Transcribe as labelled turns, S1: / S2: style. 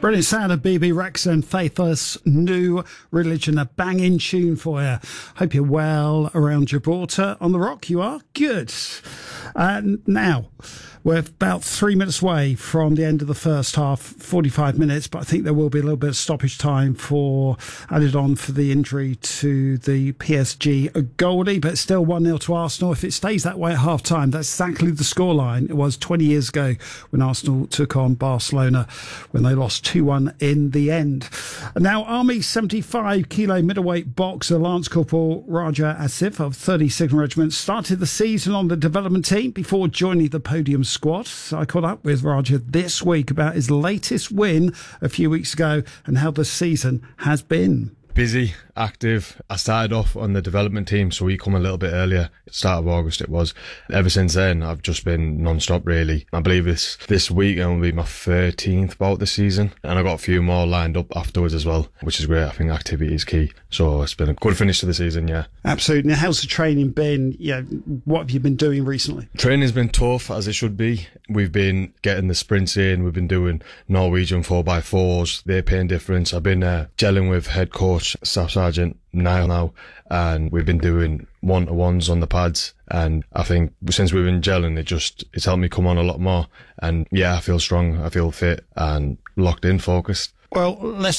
S1: Brilliant sound of BB Rex and Faithless New Religion, a banging tune for you. Hope you're well around Gibraltar. On the Rock, you are? Good. Now, we're about 3 minutes away from the end of the first half, 45 minutes, but I think there will be a little bit of stoppage time added on for the injury to the PSG goalie, but still 1-0 to Arsenal. If it stays that way at half-time, that's exactly the scoreline it was 20 years ago when Arsenal took on Barcelona, when they lost 2-1 in the end. Now, Army 75 kilo middleweight boxer Lance Corporal Raja Asif of 32nd Regiment started the season on the development team before joining the podium squad. So I caught up with Raja this week about his latest win a few weeks ago and how the season has been.
S2: Busy, active. I started off on the development team, so we come a little bit earlier. Start of August it was. Ever since then, I've just been non-stop really. I believe this weekend will be my 13th bout this season, and I got a few more lined up afterwards as well, which is great. I think activity is key. So it's been a good finish to the season, yeah.
S1: Absolutely. Now, how's the training been? Yeah, what have you been doing recently?
S2: Training's been tough, as it should be. We've been getting the sprints in. We've been doing Norwegian 4x4s. They're paying difference. I've been gelling with head coach, Staff Sergeant Niall now, and we've been doing one-to-ones on the pads, and I think since we've been gelling, it's helped me come on a lot more, and yeah, I feel strong, I feel fit and locked in, focused.
S1: Well, let's